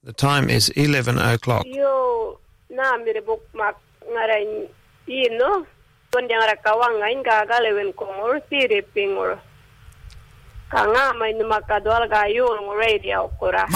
The time is 11 o'clock. Yo, na mi rebuk mak ngaran no. Don yang rakawang ngain gagalewen kongor siripingor. Kanga may numakadwal gayon radio kura.